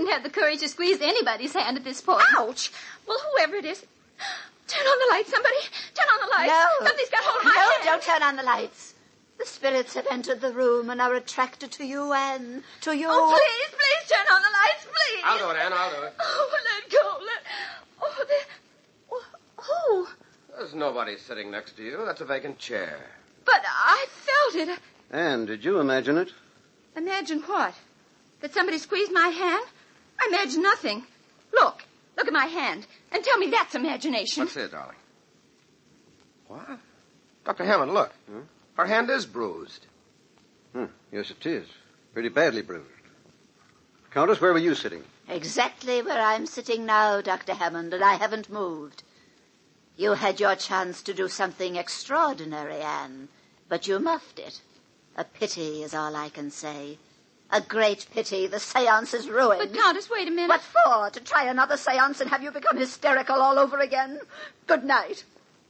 have the courage to squeeze anybody's hand at this point. Ouch! Well, whoever it is, turn on the lights, somebody. Turn on the lights. No. Somebody's got hold of my hand. No, don't turn on the lights. The spirits have entered the room and are attracted to you, Anne. To you. Oh, please turn on the lights, please. I'll do it, Anne, I'll do it. Oh, let go. Oh, there... Oh. There's nobody sitting next to you. That's a vacant chair. But I felt it. Anne, did you imagine it? Imagine what? That somebody squeezed my hand? I imagine nothing. Look at my hand, and tell me that's imagination. Let's see it, darling. What? Dr. Hammond, look. Her hand is bruised. Yes, it is. Pretty badly bruised. Countess, where were you sitting? Exactly where I'm sitting now, Dr. Hammond, and I haven't moved. You had your chance to do something extraordinary, Anne, but you muffed it. A pity is all I can say. A great pity. The seance is ruined. But, Countess, wait a minute. What for? To try another seance and have you become hysterical all over again? Good night.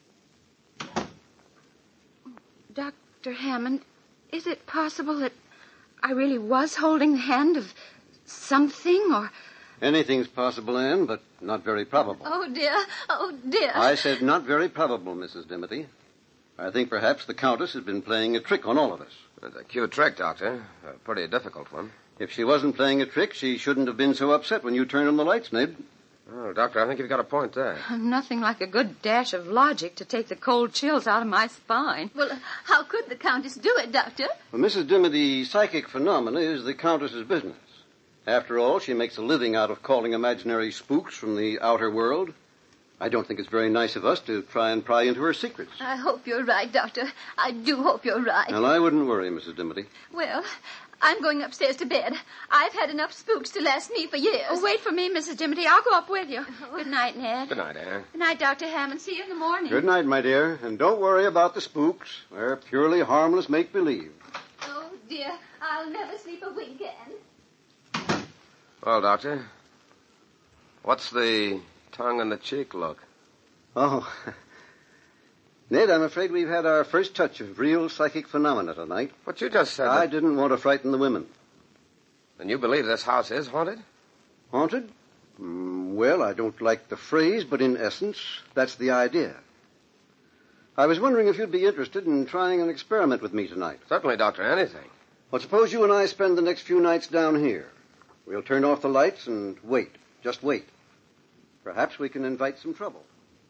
Dr. Hammond, is it possible that I really was holding the hand of something, or... Anything's possible, Anne, but not very probable. Oh, dear. I said not very probable, Mrs. Dimity. I think perhaps the Countess has been playing a trick on all of us. It's a cute trick, Doctor. A pretty difficult one. If she wasn't playing a trick, she shouldn't have been so upset when you turned on the lights, Ned. Oh, Doctor, I think you've got a point there. Nothing like a good dash of logic to take the cold chills out of my spine. Well, how could the Countess do it, Doctor? Well, Mrs. Dimity, psychic phenomena is the Countess's business. After all, she makes a living out of calling imaginary spooks from the outer world. I don't think it's very nice of us to try and pry into her secrets. I hope you're right, Doctor. I do hope you're right. Well, I wouldn't worry, Mrs. Dimity. Well, I'm going upstairs to bed. I've had enough spooks to last me for years. Oh, wait for me, Mrs. Dimity. I'll go up with you. Good night, Ned. Good night, Anne. Good night, Dr. Hammond. See you in the morning. Good night, my dear. And don't worry about the spooks. They're purely harmless make-believe. Oh, dear. I'll never sleep a wink, Anne. Well, Doctor, what's the tongue-in-the-cheek look? Oh, Ned, I'm afraid we've had our first touch of real psychic phenomena tonight. But you just said I didn't want to frighten the women. Then you believe this house is haunted? Haunted? Well, I don't like the phrase, but in essence, that's the idea. I was wondering if you'd be interested in trying an experiment with me tonight. Certainly, Doctor, anything. Well, suppose you and I spend the next few nights down here. We'll turn off the lights and wait. Just wait. Perhaps we can invite some trouble.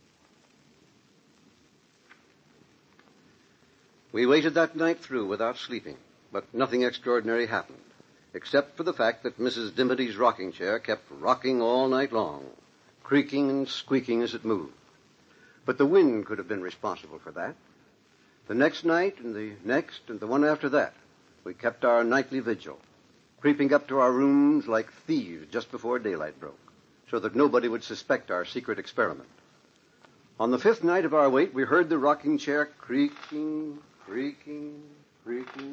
We waited that night through without sleeping, but nothing extraordinary happened, except for the fact that Mrs. Dimity's rocking chair kept rocking all night long, creaking and squeaking as it moved. But the wind could have been responsible for that. The next night and the next and the one after that, we kept our nightly vigil, creeping up to our rooms like thieves just before daylight broke, so that nobody would suspect our secret experiment. On the fifth night of our wait, we heard the rocking chair creaking, creaking, creaking.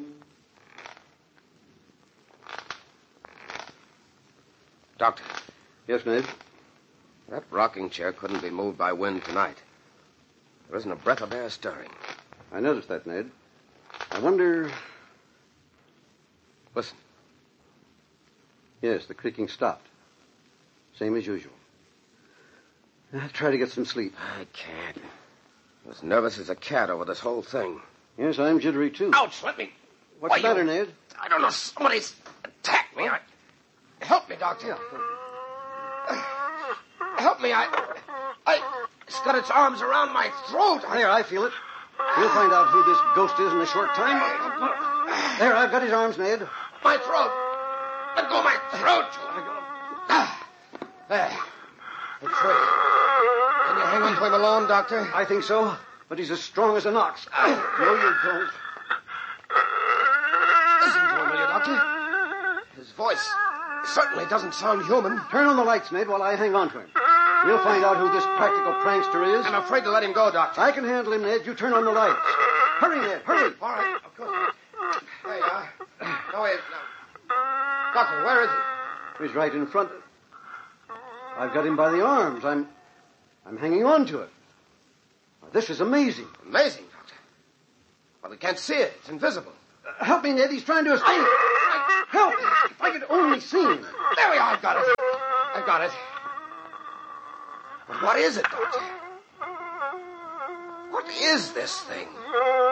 Doctor. Yes, Ned? That rocking chair couldn't be moved by wind tonight. There isn't a breath of air stirring. I noticed that, Ned. I wonder... Listen. Yes, the creaking stopped. Same as usual. I'll try to get some sleep. I can't. I'm as nervous as a cat over this whole thing. Yes, I'm jittery, too. Ouch, let me... What's the matter, Ned? I don't know. Somebody's attacked me. Help me, Doctor. Help me. It's got its arms around my throat. There, I feel it. We'll find out who this ghost is in a short time. There, I've got his arms, Ned. My throat. Let go of my throat. There. It's free. Can you hang on to him alone, Doctor? I think so, but he's as strong as an ox. No, you don't. Listen to him, will you, Doctor? His voice certainly doesn't sound human. Turn on the lights, Ned, while I hang on to him. We'll find out who this practical prankster is. I'm afraid to let him go, Doctor. I can handle him, Ned. You turn on the lights. Hurry, Ned, hurry. All right, of course. There you are. No, wait. No. Doctor, where is he? He's right in front. I've got him by the arms. I'm hanging on to it. Now, this is amazing. Amazing, Doctor. Well, we can't see it. It's invisible. Help me, Ned. He's trying to escape. Help! If I could only see him. There we are. I've got it. I've got it. But what is it, Doctor? What is this thing?